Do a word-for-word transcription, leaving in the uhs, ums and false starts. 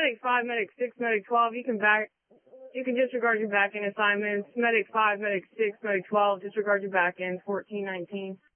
Medic five, Medic six, Medic twelve, you can back, you can disregard your back-end assignments. Medic five, Medic six, Medic twelve, disregard your back-end, fourteen nineteen.